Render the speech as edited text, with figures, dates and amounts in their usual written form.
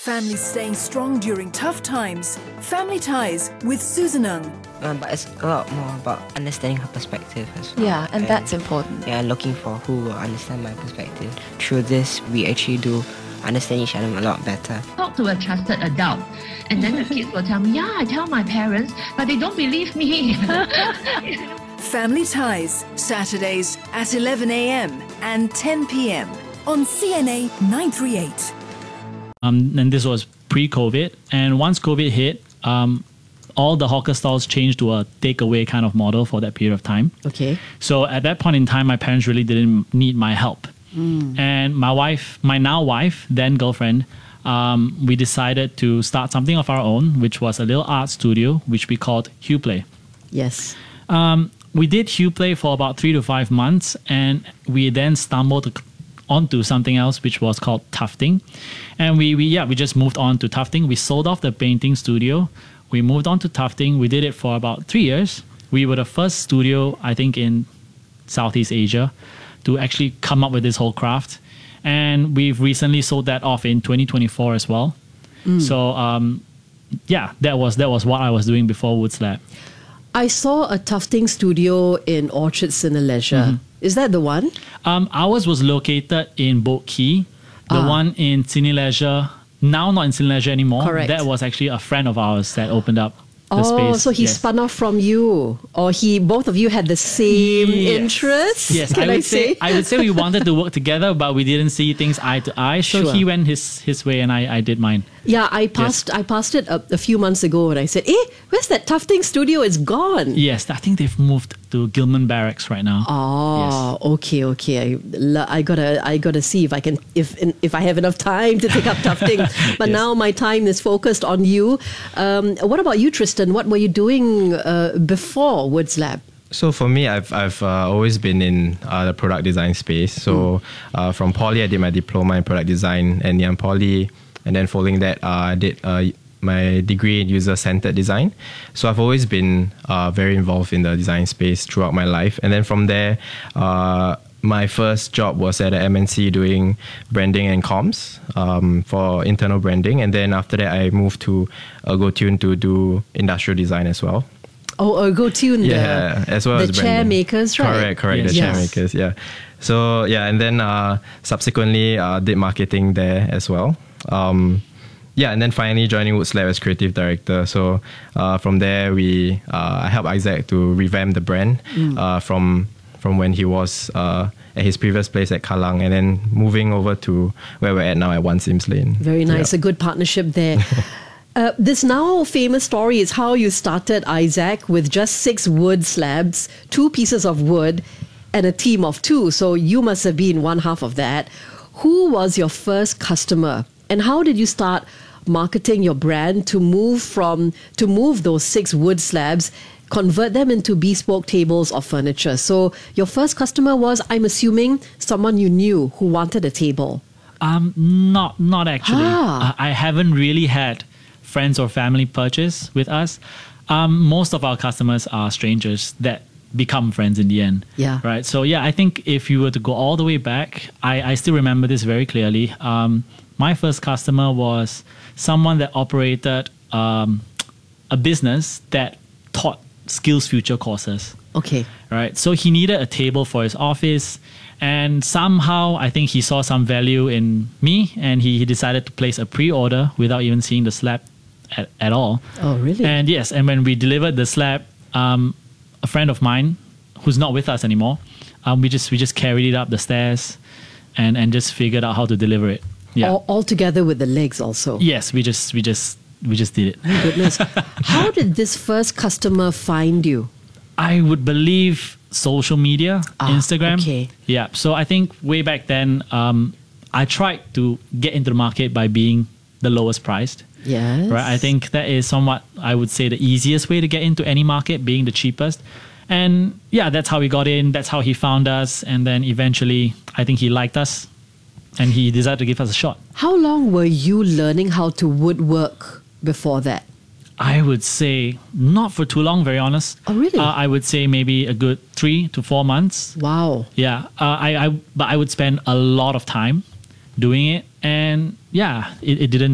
Families staying strong during tough times. Family Ties with Susan Ng. But it's a lot more about understanding her perspective as well. Yeah, and that's important. Yeah, looking for who will understand my perspective. Through this, we actually do understand each other a lot better. Talk to a trusted adult, and then the kids will tell me, yeah, I tell my parents, but they don't believe me. Family Ties, Saturdays at 11 a.m. and 10 p.m. on CNA 938. And this was pre-COVID. And once COVID hit, all the hawker stalls changed to a takeaway kind of model for that period of time. Okay. So at that point in time, my parents really didn't need my help. And my now wife, then girlfriend, we decided to start something of our own, which was a little art studio, which we called Hue Play. Yes. We did Hue Play for about 3 to 5 months, and we then stumbled onto something else, which was called Tufting. And we just moved on to Tufting. We sold off the painting studio. We moved on to Tufting. We did it for about 3 years. We were the first studio, I think, in Southeast Asia to actually come up with this whole craft. And we've recently sold that off in 2024 as well. So, that was what I was doing before Woods Lab. I saw a tufting studio in Orchard Cineleisure. Is that the one? Ours was located in Boat Quay. The one in Cineleisure, now not in Cineleisure anymore. Correct. That was actually a friend of ours that opened up the space. So he spun off from you, or both of you had the same interests? Yes, Can I say? I would say we wanted to work together, but we didn't see things eye to eye. So Sure. he went his way and I did mine. Yeah, I passed it a few months ago and I said, where's that tufting studio? It's gone. Yes, I think they've moved to Gilman Barracks right now. Okay. I gotta see if I can if I have enough time to take up tufting. But now my time is focused on you. What about you, Tristan? What were you doing before Woods Lab? So for me, I've always been in the product design space. So from Poly, I did my diploma in product design at Ngee Ann Poly, and then following that, I did my degree in user-centered design. So I've always been very involved in the design space throughout my life. And then from there, my first job was at an MNC doing branding and comms for internal branding. And then after that, I moved to ErgoTune to do industrial design as well. Oh, ErgoTune, as well as the chair branding. makers, right? Correct, Yes. the chair makers, yeah. So, and then subsequently did marketing there as well. And then finally joining Woods Lab as creative director. So from there, I helped Isaac to revamp the brand from when he was at his previous place at Kallang, and then moving over to where we're at now at One Sims Lane. Very nice, a good partnership there. This now famous story is how you started Isaac with just 6 wood slabs, 2 pieces of wood, and a team of 2. So you must have been one half of that. Who was your first customer, and how did you start marketing your brand to move those 6 wood slabs, convert them into bespoke tables or furniture? So your first customer was, I'm assuming, someone you knew who wanted a table. Not actually. I haven't really had friends or family purchase with us. Most of our customers are strangers that become friends in the end. Yeah. Right. So I think if you were to go all the way back, I still remember this very clearly. My first customer was someone that operated a business that taught SkillsFuture courses. Okay. Right. So he needed a table for his office, and somehow I think he saw some value in me, and he decided to place a pre-order without even seeing the slab at all. Oh, really? And yes, and when we delivered the slab, a friend of mine who's not with us anymore, we just carried it up the stairs and just figured out how to deliver it. Yeah. All together with the legs also. Yes, we just did it. Oh, goodness. How did this first customer find you? I would believe social media, Instagram. Okay. Yeah. So I think way back then, I tried to get into the market by being the lowest priced. Yes. Right. I think that is somewhat, I would say, the easiest way to get into any market, being the cheapest. And that's how we got in. That's how he found us. And then eventually, I think he liked us, and he decided to give us a shot. How long were you learning how to woodwork before that? I would say not for too long, very honest. Oh, really? I would say maybe a good 3 to 4 months. Wow. Yeah. But I would spend a lot of time doing it. And it didn't